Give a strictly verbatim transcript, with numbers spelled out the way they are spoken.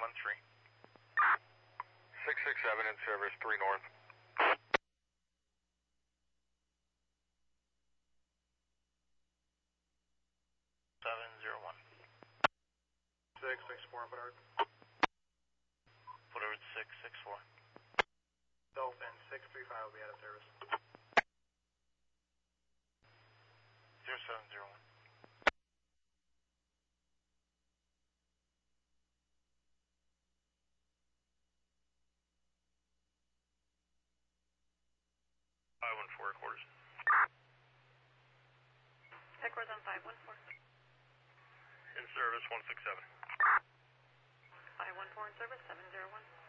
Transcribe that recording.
one three. six six seven in service, three north. seven zero one. six six four, Woodard. Woodard six six four. Dolphin six three five will be out of service. zero seven zero one. five one four quarters. Headquarters on five one four. In service, one six seven. five one four in service, seven zero one.